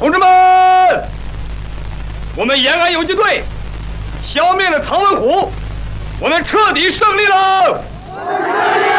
同志们，我们延安游击队消灭了唐文虎，我们彻底胜利了！